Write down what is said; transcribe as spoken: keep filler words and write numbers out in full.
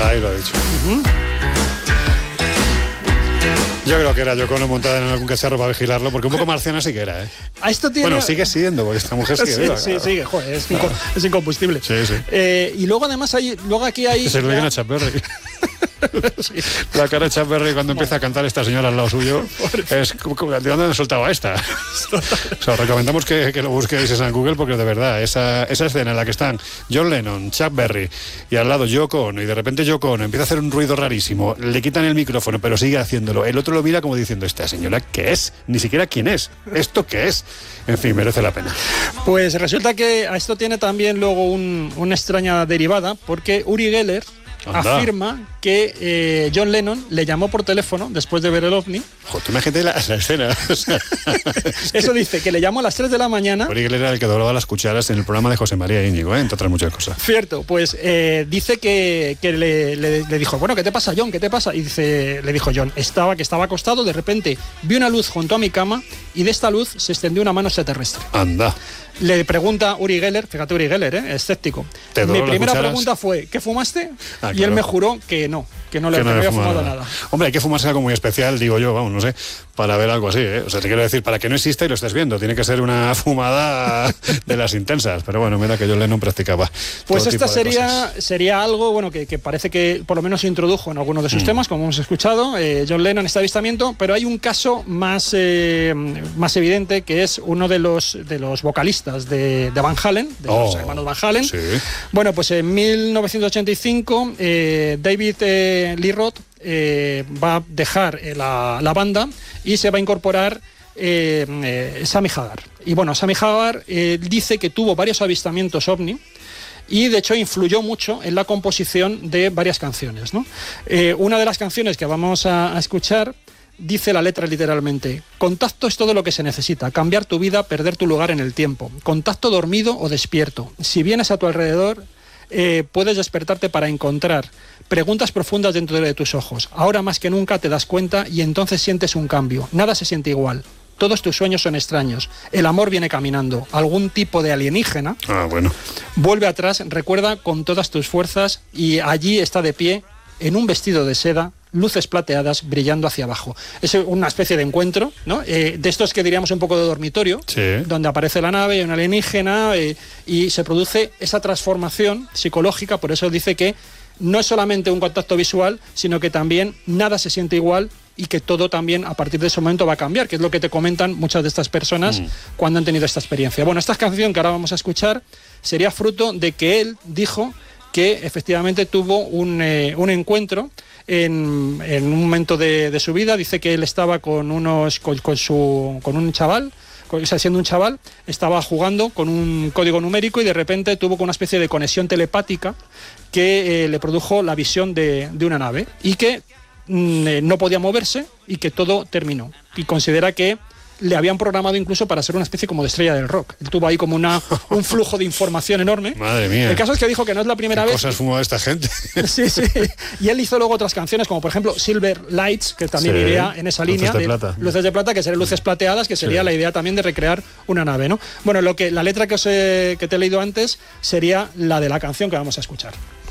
Ahí lo ha dicho. Uh-huh. Yo creo que era Yoko Ono montada en algún cacharro para vigilarlo, porque un poco marciana sí que era, ¿eh? A esto tiene... Bueno, sigue siendo, porque esta mujer sigue sí, viva. Sí, claro. sí, joder, es, inco- es incombustible. Sí, sí. Eh, y luego además hay, luego aquí hay... Se lo digan a Chuck Berry. Sí. La cara de Chuck Berry cuando empieza a cantar esta señora al lado suyo es como, ¿de dónde han soltado a esta? O sea, os recomendamos que, que lo busquéis en Google, porque de verdad, esa, esa escena en la que están John Lennon, Chuck Berry y al lado Yoko Ono, y de repente Yoko Ono empieza a hacer un ruido rarísimo, le quitan el micrófono pero sigue haciéndolo, el otro lo mira como diciendo, esta señora ¿qué es? Ni siquiera quién es, ¿esto qué es? En fin, merece la pena. Pues resulta que a esto tiene también luego un, una extraña derivada, porque Uri Geller Anda. afirma que eh, John Lennon le llamó por teléfono después de ver el ovni. Joder, tú imagínate la, la escena. O sea, Eso dice, que le llamó a las tres de la mañana. Uri Geller era el que doblaba las cucharas en el programa de José María Íñigo, ¿eh? Entre otras muchas cosas. Cierto, pues eh, dice que, que le, le, le dijo, bueno, ¿qué te pasa, John? ¿Qué te pasa? Y dice, le dijo John, estaba, que estaba acostado, de repente vi una luz junto a mi cama y de esta luz se extendió una mano extraterrestre. Anda. Le pregunta Uri Geller, fíjate Uri Geller, ¿eh? Escéptico. Mi primera pregunta fue, ¿qué fumaste? Ah, y claro. él me juró que no, que no le que no había fumado nada. nada. Hombre, hay que fumarse algo muy especial, digo yo, vamos, no sé, para ver algo así, ¿eh? O sea, te quiero decir, para que no exista y lo estés viendo, tiene que ser una fumada de las intensas. Pero bueno, mira que John Lennon practicaba. Pues esta sería, sería algo, bueno, que, que parece que por lo menos se introdujo en algunos de sus mm. temas, como hemos escuchado, eh, John Lennon, este avistamiento, pero hay un caso más, eh, más evidente, que es uno de los, de los vocalistas de, de Van Halen, de oh, los hermanos Van Halen. Sí. Bueno, pues en mil novecientos ochenta y cinco, eh, David eh, Lee Roth eh, va a dejar eh, la, la banda y se va a incorporar eh, eh, Sammy Hagar. Y bueno, Sammy Hagar eh, dice que tuvo varios avistamientos ovni y de hecho influyó mucho en la composición de varias canciones, ¿no? Eh, una de las canciones que vamos a, a escuchar dice la letra literalmente: contacto es todo lo que se necesita, cambiar tu vida, perder tu lugar en el tiempo, contacto dormido o despierto, si vienes a tu alrededor eh, puedes despertarte para encontrar preguntas profundas dentro de tus ojos, ahora más que nunca te das cuenta y entonces sientes un cambio, nada se siente igual, todos tus sueños son extraños, el amor viene caminando, algún tipo de alienígena ah, bueno. vuelve atrás, recuerda con todas tus fuerzas y allí está de pie en un vestido de seda, luces plateadas brillando hacia abajo. Es una especie de encuentro, ¿no? Eh, de estos que diríamos un poco de dormitorio, sí. donde aparece la nave, un alienígena, eh, y se produce esa transformación psicológica. Por eso dice que no es solamente un contacto visual, sino que también nada se siente igual y que todo también a partir de ese momento va a cambiar, que es lo que te comentan muchas de estas personas mm. cuando han tenido esta experiencia. Bueno, esta canción que ahora vamos a escuchar sería fruto de que él dijo que efectivamente tuvo un, eh, un encuentro en, en un momento de, de su vida. Dice que él estaba con unos con, con su con un chaval, con, o sea, siendo un chaval, estaba jugando con un código numérico y de repente tuvo una especie de conexión telepática que eh, le produjo la visión de, de una nave y que mm, eh, no podía moverse y que todo terminó. Y considera que le habían programado incluso para ser una especie como de estrella del rock. Él tuvo ahí como una, un flujo de información enorme. Madre mía. El caso es que dijo que no es la primera ¿Qué vez. cosas fumó esta gente? Sí, sí. Y él hizo luego otras canciones, como por ejemplo Silver Lights, que también sí. iría en esa línea. Luces de plata. De, luces de plata, que serían luces plateadas, que sería sí. la idea también de recrear una nave, ¿no? Bueno, lo que, la letra que, os he, que te he leído antes sería la de la canción que vamos a escuchar.